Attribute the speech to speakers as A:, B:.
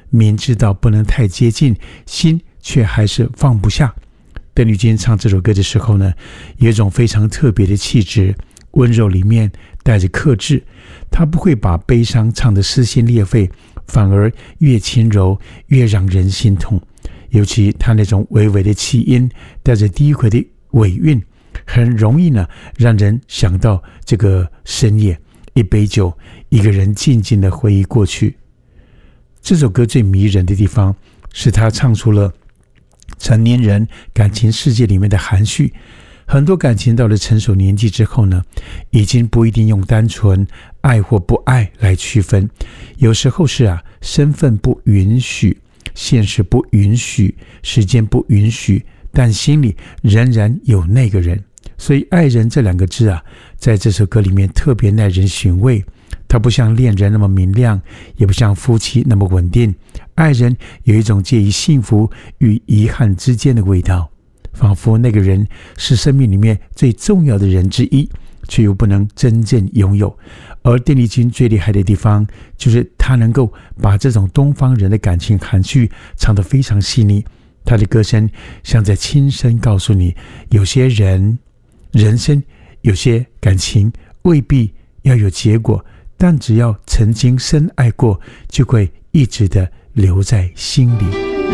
A: 明知道不能太接近，心却还是放不下。邓丽君唱这首歌的时候呢，有一种非常特别的气质，温柔里面带着克制，她不会把悲伤唱得撕心裂肺，反而越轻柔越让人心痛。尤其她那种微微的气音，带着低回的尾韵，很容易呢让人想到这个深夜，一杯酒，一个人静静的回忆过去。这首歌最迷人的地方是她唱出了成年人感情世界里面的含蓄。很多感情到了成熟年纪之后呢，已经不一定用单纯爱或不爱来区分，有时候是身份不允许，现实不允许，时间不允许，但心里仍然有那个人。所以爱人这两个字在这首歌里面特别耐人寻味。它不像恋人那么明亮，也不像夫妻那么稳定，爱人有一种介于幸福与遗憾之间的味道，仿佛那个人是生命里面最重要的人之一，却又不能真正拥有。而邓丽君最厉害的地方，就是她能够把这种东方人的感情含蓄唱得非常细腻。她的歌声像在轻声告诉你，有些人生，有些感情未必要有结果，但只要曾经深爱过，就会一直的留在心里。